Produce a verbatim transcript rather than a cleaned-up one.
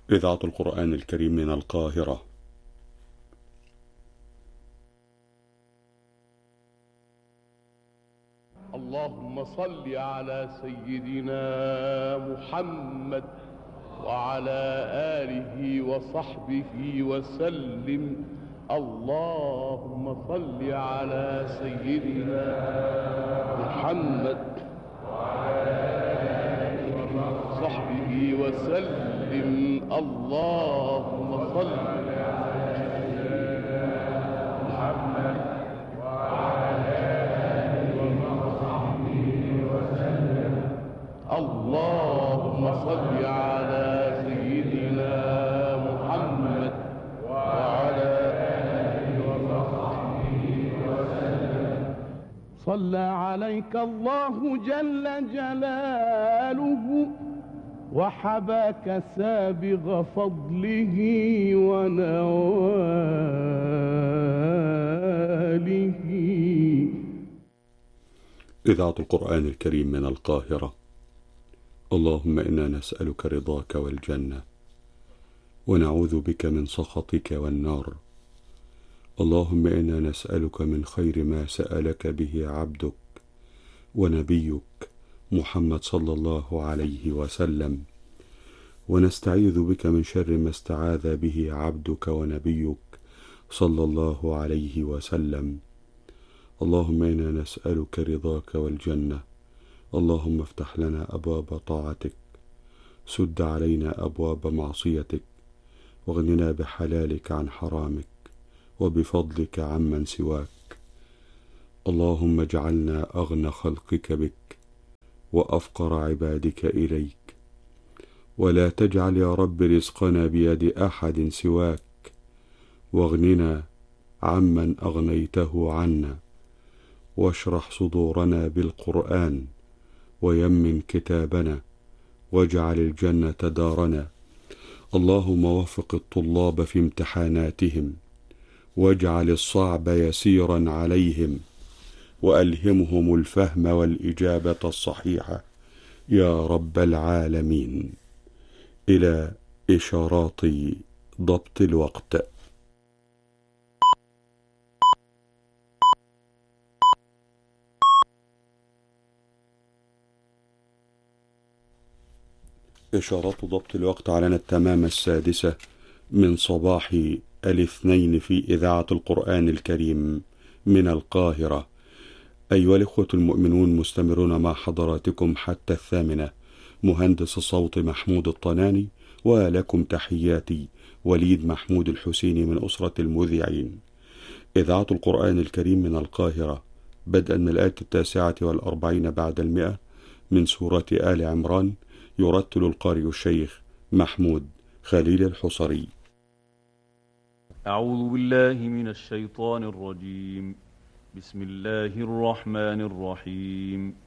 إذاعة القرآن الكريم من القاهرة. اللهم صل على سيدنا محمد وعلى آله وصحبه وسلم. اللهم صل على سيدنا محمد وعلى آله وصحبه وسلم. اللهم صل على سيدنا محمد وعلى آله وصحبه وسلم. اللهم صل على سيدنا محمد وعلى آله وصحبه وسلم. صلى عليك الله جل جلاله وحباك سابغ فضله ونواله. إذاعة القرآن الكريم من القاهرة. اللهم إنا نسألك رضاك والجنة ونعوذ بك من سخطك والنار. اللهم إنا نسألك من خير ما سألك به عبدك ونبيك محمد صلى الله عليه وسلم، ونستعيذ بك من شر ما استعاذ به عبدك ونبيك صلى الله عليه وسلم. اللهم إنا نسألك رضاك والجنة. اللهم افتح لنا أبواب طاعتك، سد علينا أبواب معصيتك، واغننا بحلالك عن حرامك وبفضلك عمن سواك. اللهم اجعلنا أغنى خلقك بك وأفقر عبادك إليك، ولا تجعل يا رب رزقنا بيد أحد سواك، واغننا عمن أغنيته عنا، واشرح صدورنا بالقرآن، ويمن كتابنا، واجعل الجنة دارنا. اللهم وفق الطلاب في امتحاناتهم، واجعل الصعب يسيرا عليهم، وألهمهم الفهم والإجابة الصحيحة يا رب العالمين. إلى إشارات ضبط الوقت. إشارات ضبط الوقت على التمام السادسة من صباح الاثنين في إذاعة القرآن الكريم من القاهرة. أيها الإخوة المؤمنون، مستمرون مع حضراتكم حتى الثامنة. مهندس الصوت محمود الطناني، ولكم تحياتي وليد محمود الحسيني من أسرة المذيعين. إذاعة القرآن الكريم من القاهرة، بدءا من الآية التاسعة والأربعين بعد المئة من سورة آل عمران. يرتل القارئ الشيخ محمود خليل الحصري. أعوذ بالله من الشيطان الرجيم. بسم الله الرحمن الرحيم.